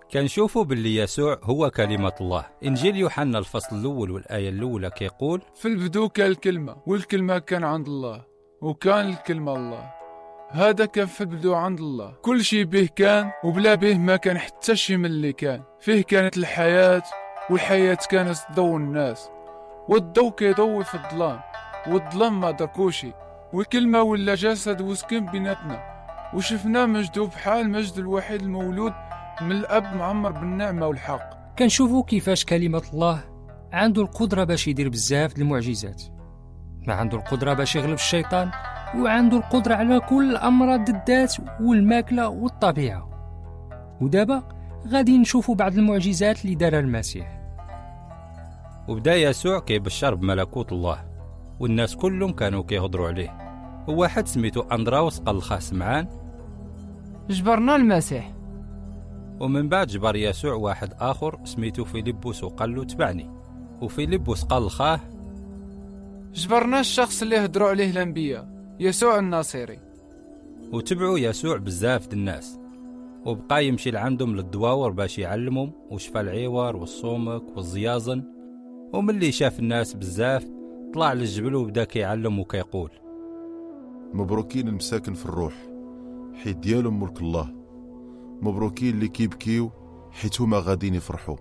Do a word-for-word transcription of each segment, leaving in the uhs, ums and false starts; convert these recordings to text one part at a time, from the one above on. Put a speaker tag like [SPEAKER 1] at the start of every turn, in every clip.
[SPEAKER 1] كنشوفوا باللي يسوع هو كلمة الله. إنجيل يوحنا الفصل الأول والآية الأولى كيقول:
[SPEAKER 2] في البدو كان الكلمة، والكلمة كان عند الله، وكان الكلمة الله. هذا كان في البدو عند الله. كل شيء به كان، وبلا به ما كان حتى شيء من اللي كان. فيه كانت الحياة، والحياة كانت تضوي الناس، والضوء كيضوي في الظلام، والظلام ما دركوشي. والكلمة ولا جسد وسكن بيناتنا، وشفنا مجده بحال مجد الوحيد المولود من الأب معمر بالنعمة والحق.
[SPEAKER 3] كنشوفوا كيفاش كلمة الله عنده القدرة باش يدير بزاف المعجزات، ما عنده القدرة باش يغلب الشيطان، وعنده القدرة على كل الأمراض الذات والماكلة والطبيعة. ودابا غادي نشوفوا بعض المعجزات اللي دارها المسيح.
[SPEAKER 1] وبدا يسوع كيبشر بملكوت الله، والناس كلهم كانوا كيهضروا عليه. وواحد سميتو أندراوس قال لخاه سمعان:
[SPEAKER 4] جبرنا المسيح.
[SPEAKER 1] ومن بعد جبر يسوع واحد آخر سميتو فيلبس وقال له: تبعني. وفيلبس قال لخاه:
[SPEAKER 2] جبرنا الشخص اللي هضروا عليه الأنبياء، يسوع الناصري.
[SPEAKER 1] وتبعوا يسوع بزاف د الناس، وبقى يمشي لعندهم للدواور باش يعلمهم، وشفى العيور والصومك والزيازن. وملي شاف الناس بزاف طلع للجبل وبدا كيعلم وكيقول:
[SPEAKER 5] مبروكين المساكن في الروح، حيت ديالهم ملك الله. مبروكين اللي كيبكيو، حيت هما غاديين يفرحوا.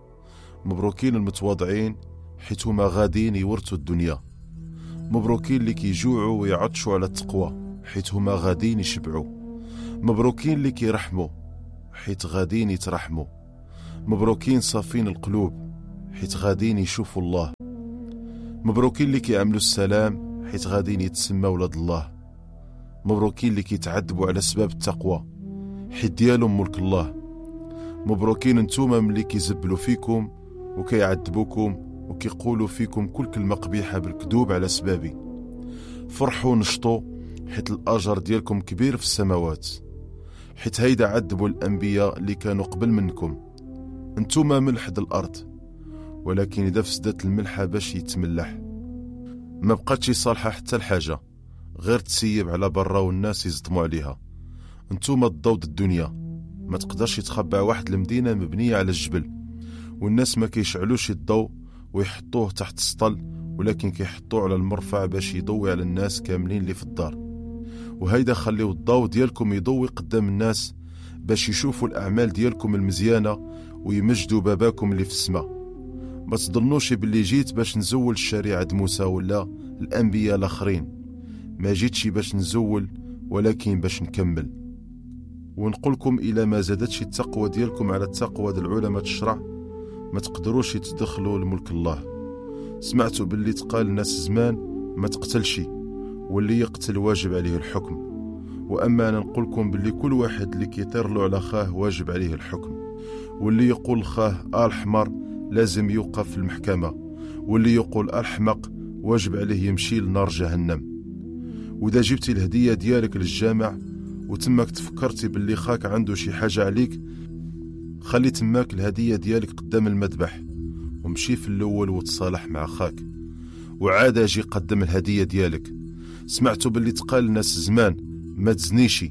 [SPEAKER 5] مبروكين المتواضعين، حيت هما غاديين يورثوا الدنيا. مبروكين اللي كيجوعوا ويعطشوا على التقوى، حيت هما غاديين يشبعوا. مبروكين اللي كيرحموا، حيت غاديين يترحموا. مبروكين صافين القلوب، حيت غاديين يشوفوا الله. مبروكين اللي كيعملوا السلام، حيت غاديين يتسمى ولاد الله. مبروكين اللي كيتعذبوا على سباب التقوى، حيت ديالهم ملك الله. مبروكين نتوما ملي كيزبلوا فيكم وكيعذبوكم وكيقولوا فيكم كل كلمة قبيحة بالكذوب على سبابي. فرحوا نشطوا، حيت الأجر ديالكم كبير في السماوات، حيت هيدا عذبوا الأنبياء اللي كانوا قبل منكم. انتوما ملح د الأرض، ولكن إذا فسدت الملحة باش يتملح ما بقاتش صالحة حتى الحاجة، غير تسيب على برا والناس يزطموا عليها. انتوما الضوء د الدنيا، ما تقدرش يتخبع واحد المدينة مبنية على الجبل، والناس ما كيشعلوش الضوء ويحطوه تحت السطل، ولكن كيحطوه على المرفع باش يضوي على الناس كاملين اللي في الدار. وهيدا خليو الضوء ديالكم يضوي قدام الناس باش يشوفوا الأعمال ديالكم المزيانة ويمجدوا باباكم اللي في السماء. ما تظنوش باللي جيت باش نزول الشريعة موسى ولا الأنبياء الآخرين، ما جيتش باش نزول ولكن باش نكمل. ونقولكم إلى ما زادتش التقوى ديالكم على التقوى د العلماء الشرع، ما تقدروش تدخلوا لملك الله. سمعتوا باللي تقال الناس زمان ما تقتلش، واللي يقتل واجب عليه الحكم. وأما أنا نقولكم باللي كل واحد اللي كيطير له على خاه واجب عليه الحكم، واللي يقول خاه آل حمار لازم يوقف في المحكمة، واللي يقول آل حمق واجب عليه يمشي لنار جهنم. وإذا جبتي الهدية ديالك للجامع وتماك تفكرتي باللي خاك عنده شي حاجة عليك، خلي تماك الهدية ديالك قدام المذبح ومشي في الأول وتصالح مع خاك، وعاد اجي قدم الهدية ديالك. سمعتوا باللي تقال الناس زمان ما تزنيشي،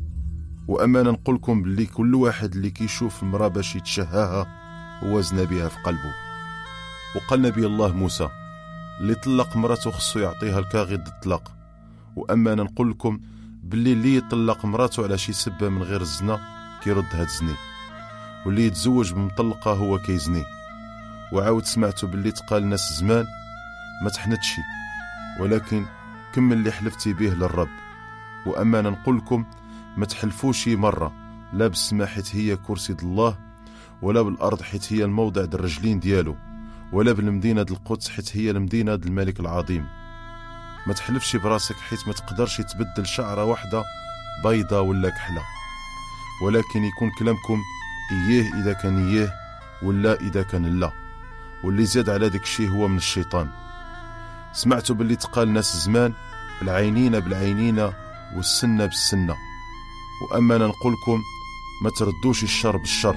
[SPEAKER 5] وأمانا نقولكم باللي كل واحد اللي كيشوف المرأة باش يتشهاها هو زنا بها في قلبه. وقال نبي الله موسى اللي طلق مراته خصو يعطيها الكاغي ضد الطلاق. وأمانا نقولكم باللي اللي يطلق مراته على شي سبة من غير الزنا كيردها تزني، واللي يتزوج بمطلقة هو كيزني. وعاود سمعتوا باللي تقال الناس زمان ما تحنتشي، ولكن كمل اللي حلفتي به للرب. وأمانا نقولكم ما تحلفوشي مرة، لا بالسما حيت هي كرسي الله، ولا بالأرض حيت هي الموضع د الرجلين ديالو، ولا بالمدينة د القدس حيت هي المدينة د الملك العظيم. ما تحلفش براسك حيت ما تقدرش تبدل شعرة واحدة بيضة ولا كحلة، ولكن يكون كلامكم إياه إذا كان إياه ولا إذا كان لا، واللي زاد على ذاك الشيء هو من الشيطان. سمعتوا باللي تقال ناس زمان العينين بالعينين والسنة بالسنة. وأما أنا نقولكم ما تردوش الشر بالشر،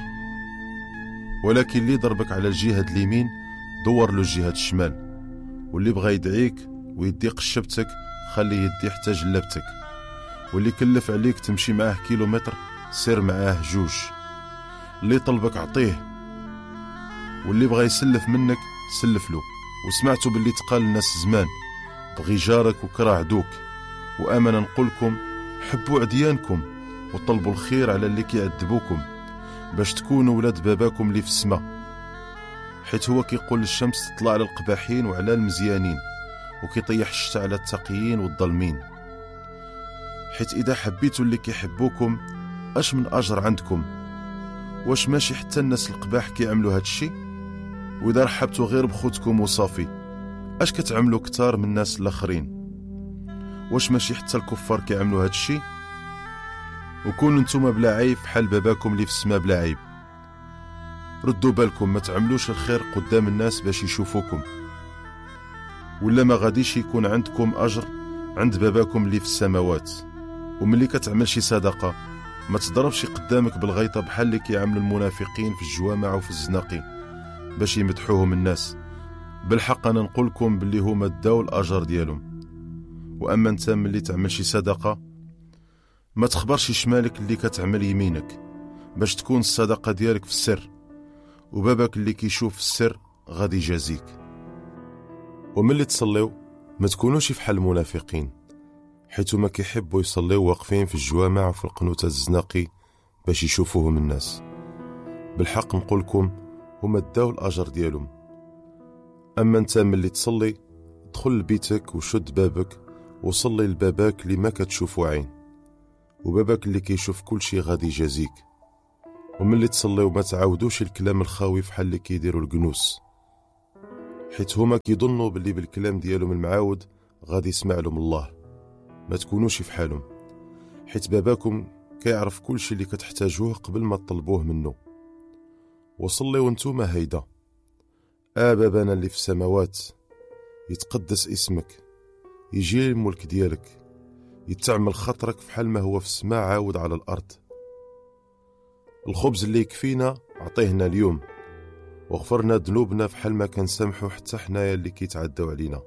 [SPEAKER 5] ولكن اللي ضربك على الجهة اليمين دور له الجهة الشمال، واللي بغى يدعيك ويديق شبتك خليه يدي حتى جلبتك، واللي كلف عليك تمشي معاه كيلومتر سير معاه جوج. اللي طلبك عطيه، واللي بغى يسلف منك سلف له. وسمعتوا باللي تقال الناس زمان بغي جارك وكره عدوك. وأمنا نقولكم حبوا عديانكم وطلبوا الخير على اللي كيعذبوكم باش تكونوا ولاد باباكم اللي في السماء، حيت هو كيقول الشمس تطلع على القباحين وعلى المزيانين، وكيطيح الشتاء على التقيين والظالمين. حيت إذا حبيتوا اللي كيحبوكم اش من أجر عندكم؟ واش ماشي حتى الناس القباح كيعملوا هاد الشي؟ وإذا رحبتوا غير بخوتكم وصافي اش كتعملوا كتار من الناس الآخرين؟ واش ماشي حتى الكفار كيعملوا هاد الشي؟ وكونوا نتوما بلا عيب بحال باباكم اللي في السماء بلا عيب. ردوا بالكم ما تعملوش الخير قدام الناس باش يشوفوكم، ولا ما غاديش يكون عندكم أجر عند باباكم اللي في السماوات. وملي كتعمل شي صدقة ما تضربش قدامك بالغيطة بحال اللي كيعملوا المنافقين في الجوامع وفي الزناقي باش يمدحوهم الناس. بالحق أنا نقولكم باللي هما داو الأجر ديالهم. وأما انت ملي تعمل شي صدقة ما تخبرش شمالك اللي كتعمل يمينك باش تكون الصدقة ديالك في السر، وباباك اللي كيشوف في السر غادي يجازيك. وملي تصليو ما تكونوش بحال المنافقين، حيث ما كيحبوا يصليو واقفين في الجوامع وفي القنوت الزناقي باش يشوفوهم الناس. بالحق نقولكم هما داو الأجر ديالهم. أما انت ملي تصلي دخل لبيتك وشد بابك وصلي لباباك اللي ما كتشوفو عين، وباباك اللي كيشوف كل شي غادي يجازيك. وملي تصلي وما تعاودوش الكلام الخاوي بحال اللي كيديروا الجنوس، حيت هما كيظنوا باللي بالكلام ديالهم المعاود غادي يسمع لهم الله. ما تكونوش بحالهم، حيت باباكم كيعرف كل شي اللي كتحتاجوه قبل ما تطلبوه منه. وصليو نتوما هيدا: آ بابانا اللي في السماوات، يتقدس اسمك، يجي الملك ديالك، يتعمل خطرك فحال ما هو في السماء عاود على الأرض. الخبز اللي يكفينا عطيهنا اليوم، وغفرنا ذنوبنا فحال ما كنسامحو حتى حنايا اللي كيتعداو علينا.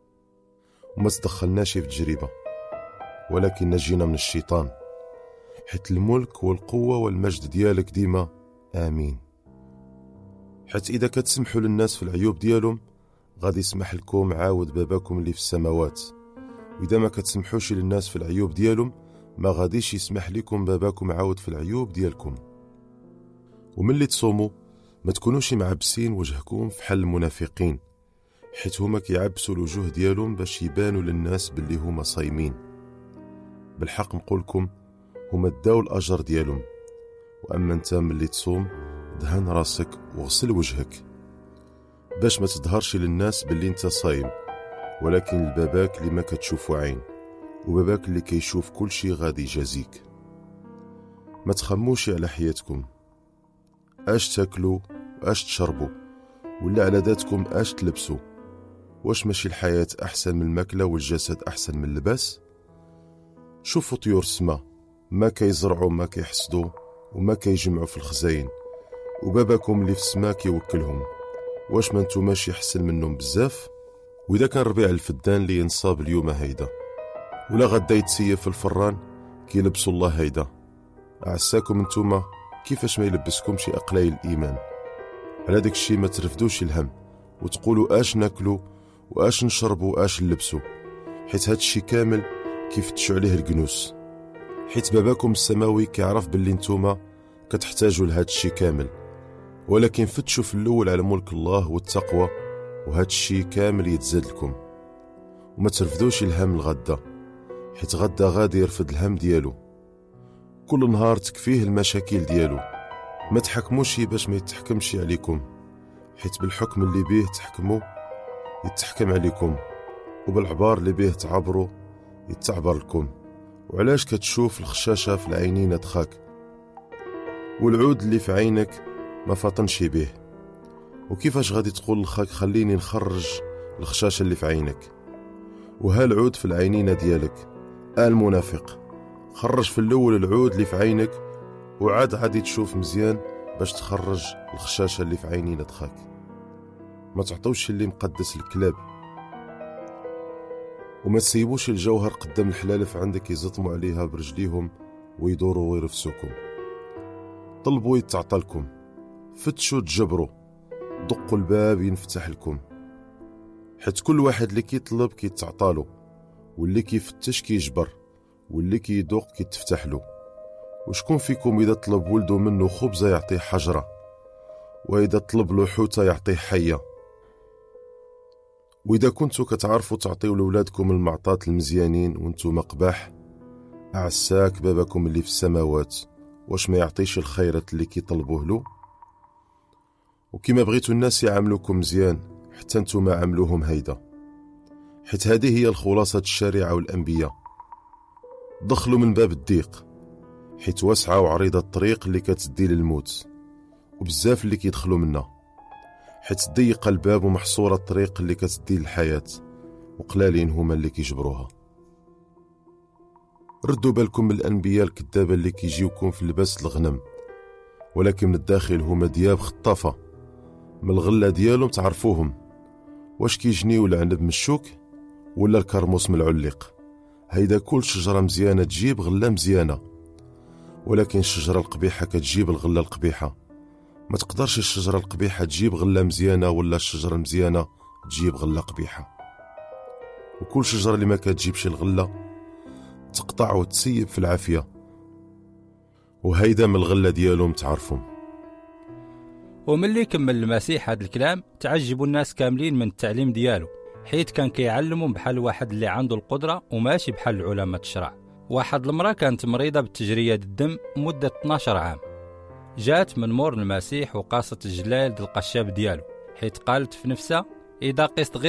[SPEAKER 5] وما تدخلناش في تجربة ولكن نجينا من الشيطان، حيت الملك والقوة والمجد ديالك ديما آمين. حيت إذا كتسمحوا للناس في العيوب ديالهم غادي يسمح لكم عاود باباكم اللي في السماوات. وإذا ما كتسمحوش للناس في العيوب ديالهم ما غاديش يسمح لكم باباكم عاود في العيوب ديالكم. وملي تصوموا ما تكونوش معبسين وجهكم فحال المنافقين، حيت هما كيعبسوا الوجوه ديالهم باش يبانوا للناس باللي هما صايمين. بالحق نقولكم هما داو الأجر ديالهم. وأما انت ملي تصوم دهن راسك وغسل وجهك باش ما تظهرش للناس باللي انت صايم، ولكن لباباك اللي ما كتشوفو عين، وباباك اللي كيشوف كل شي غادي يجازيك. ما تخموش على حياتكم اش تاكلوا واش تشربوا، ولا على ذاتكم اش تلبسوا. واش ماشي الحياة احسن من الماكلة والجسد احسن من اللباس؟ شوفوا طيور السما، ما كيزرعوا ما كيحصدوا وما كيجمعوا في الخزاين، وباباكم اللي في السما كيوكلهم. واش ما نتو ماشي احسن منهم بزاف؟ واذا كان ربيع الفدان اللي ينصاب اليوم هيدا ولا غدا يتسيف في الفران كيلبسوا الله هيدا، عساكم نتوما كيفاش ما يلبسكمش اقلاي الايمان. على داك الشيء ما ترفدوش الهم وتقولوا اش ناكلوا واش نشربوا واش نلبسوا، حيت هاد الشيء كامل كيفتشوا عليه الجنوس. حيت باباكم السماوي كيعرف باللي نتوما كتحتاجوا لهاد الشيء كامل، ولكن فتشوا في الاول على ملك الله والتقوى وهاد الشيء كامل يتزاد لكم. وما ترفدوش الهم الغدا، حيت غدا غادي يرفد الهم ديالو. كل نهار تكفيه المشاكل ديالو. ما تحكموش باش ما يتحكمش عليكم، حيت بالحكم اللي بيه تحكموا يتحكم عليكم، وبالعبار اللي بيه تعبروا يتعبر لكم. وعلاش كتشوف الخشاشة في العينين دخاك والعود اللي في عينك ما فاطنش به؟ وكيفاش غادي تقول لخاك خليني نخرج الخشاشة اللي في عينك وها العود في العينين ديالك؟ آه المنافق، خرج في الاول العود اللي في عينك وعاد غادي تشوف مزيان باش تخرج الخشاشة اللي في عينين دخاك. ما تعطوش اللي مقدس الكلاب، وما تسيبوش الجوهر قدام الحلالف عندك يزطموا عليها برجليهم ويدوروا ويرفسوكم. طلبوا يتعطى لكم، فتشوا تجبروا، دقوا الباب ينفتح لكم. حيت كل واحد اللي كيطلب كيتعطالو، واللي كيفتش كيجبر، واللي كيدوق كيتفتح له. وشكون فيكم إذا طلب ولده منه خبزة يعطيه حجرة، وإذا طلب له حوتة يعطيه حية؟ وإذا كنتو كتعرفوا تعطيو لولادكم المعطات المزيانين وانتو مقباح، أعساك بابكم اللي في السماوات واش ما يعطيش الخيرات اللي كيطلبوه له؟ وكما بغيتو الناس يعاملوكم مزيان حتى انتو ما عاملوهم هيدا. حيت هذه هي الخلاصة الشريعة والأنبياء. دخلوا من باب الضيق، حيت واسعة وعريضة الطريق اللي كتدي للموت، وبزاف اللي كيدخلوا منها. حيت ضيق الباب ومحصورة الطريق اللي كتدي للحياة، وقلالين هما اللي كيجبروها. ردوا بالكم من الأنبياء الكذابة اللي كيجيوكم في لباس الغنم، ولكن من الداخل هما دياب خطافة. من الغلة ديالهم تعرفوهم، واش كيجنيو العنب من الشوك ولا الكرموس من العليق. هيدا كل شجرة مزيانة تجيب غلة مزيانة، ولكن الشجرة القبيحة كتجيب الغلة القبيحة. ما تقدرش الشجرة القبيحة تجيب غلة مزيانة، ولا الشجرة المزيانة تجيب غلة قبيحة. وكل شجرة اللي ما كتجيبش الغلة تقطع وتسيب في العافية. وهيدا من الغلة ديالهم تعرفهم.
[SPEAKER 1] وملي كمل المسيح هذا الكلام تعجبوا الناس كاملين من التعليم ديالو، حيت كان كيعلمهم بحال واحد اللي عنده القدرة وماشي بحال العلماء الشرع. واحد المرأة كانت مريضة بالتجرية الدم مدة اثنا عشر عام، جات من مور المسيح وقاصت الجلال ديال القشاب ديالو، حيت قالت في نفسها إذا قست غير